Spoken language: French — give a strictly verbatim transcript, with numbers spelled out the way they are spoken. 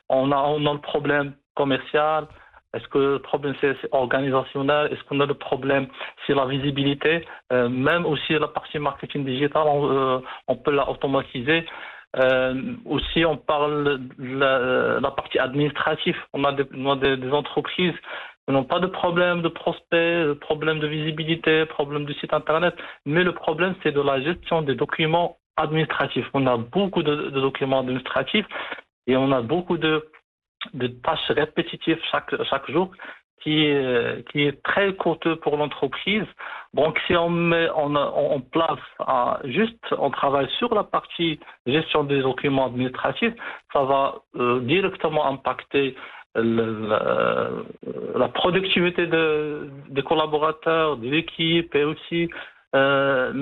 On a, on a le problème commercial. Est-ce que le problème c'est c'est organisationnel? Est-ce qu'on a le problème c'est la visibilité? Euh, même aussi la partie marketing digital, on, euh, on peut la automatiser. Euh, aussi, on parle de la, la partie administrative. On a, des, on a des, des entreprises qui n'ont pas de problème de prospect, de problème de visibilité, problème de site internet, mais le problème c'est de la gestion des documents administratifs. On a beaucoup de, de documents administratifs et on a beaucoup de de tâches répétitives chaque, chaque jour qui est, qui est très coûteux pour l'entreprise. Donc, si on met en, en place, un, juste, on travaille sur la partie gestion des documents administratifs, ça va euh, directement impacter le, la, la productivité de, des collaborateurs, de l'équipe et aussi euh,